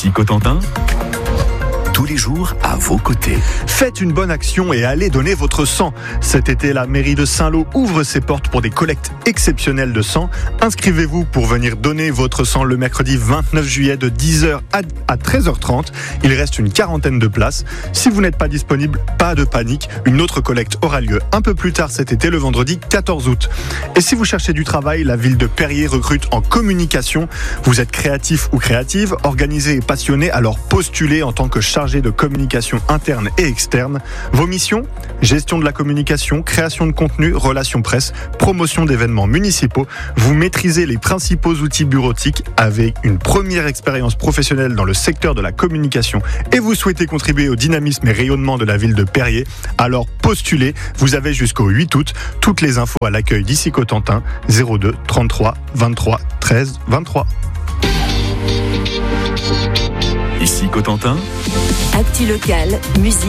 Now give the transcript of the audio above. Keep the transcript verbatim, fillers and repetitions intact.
Ici Cotentin, tous les jours à vos côtés. Faites une bonne action et allez donner votre sang. Cet été, la mairie de Saint-Lô ouvre ses portes pour des collectes exceptionnelles de sang. Inscrivez-vous pour venir donner votre sang le mercredi vingt-neuf juillet de dix heures à treize heures trente. Il reste une quarantaine de places. Si vous n'êtes pas disponible, pas de panique. Une autre collecte aura lieu un peu plus tard cet été, le vendredi quatorze août. Et si vous cherchez du travail, la ville de Perrier recrute en communication. Vous êtes créatif ou créative, organisé et passionné, alors postulez en tant que chargé de communication interne et externe. Vos missions ? Gestion de la communication, création de contenu, relations presse, promotion d'événements municipaux. Vous maîtrisez les principaux outils bureautiques avec une première expérience professionnelle dans le secteur de la communication et vous souhaitez contribuer au dynamisme et rayonnement de la ville de Perrier, alors postulez. Vous avez jusqu'au huit août. Toutes les infos à l'accueil d'Ici Cotentin, zéro deux trente-trois vingt-trois treize vingt-trois. Ici Cotentin, Actu locale, musique.